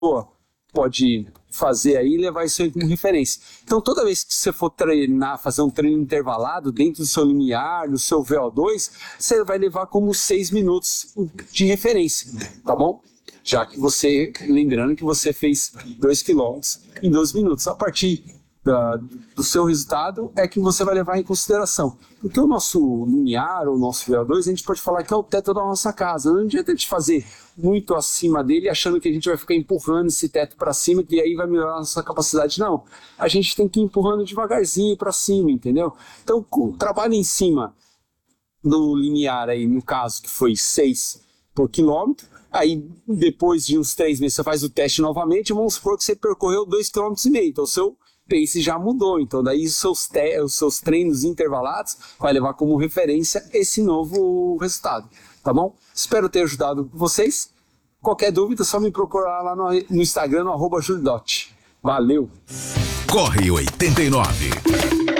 pode fazer aí e levar isso aí como referência. Então, toda vez que você for treinar, fazer um treino intervalado dentro do seu limiar, no seu VO2, você vai levar como 6 minutos de referência, tá bom? Já que lembrando que você fez 2 km em 12 minutos. A partir do seu resultado é que você vai levar em consideração. Porque o nosso limiar, o nosso VO2, a gente pode falar que é o teto da nossa casa. Não adianta a gente fazer muito acima dele, achando que a gente vai ficar empurrando esse teto para cima, que aí vai melhorar a nossa capacidade. Não, a gente tem que ir empurrando devagarzinho para cima, entendeu? Então, trabalho em cima do limiar aí, no caso, que foi 6 por quilômetro. Aí, depois de uns 3 meses, você faz o teste novamente, vamos supor que você percorreu 2,5 km. Então, o seu pace já mudou. Então, daí os seus treinos intervalados vai levar como referência esse novo resultado. Tá bom? Espero ter ajudado vocês. Qualquer dúvida, é só me procurar lá no Instagram, no @julidotti. Valeu! Corre 89.